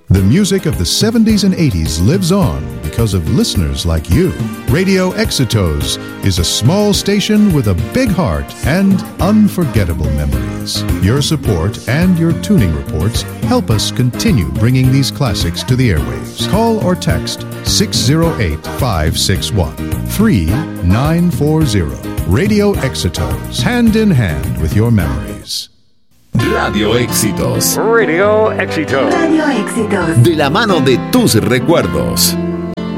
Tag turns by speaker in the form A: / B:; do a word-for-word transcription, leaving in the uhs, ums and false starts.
A: The music of the seventies and eighties lives on because of listeners like you. Radio Éxitos is a small station with a big heart and unforgettable memories. Your support and your tuning reports help us continue bringing these classics to the airwaves. Call or text six zero eight, five six one, three nine four zero. Radio Éxitos, hand in hand with your memories.
B: Radio Éxitos.
C: Radio Éxitos.
D: Radio Éxitos.
B: De la mano de tus recuerdos.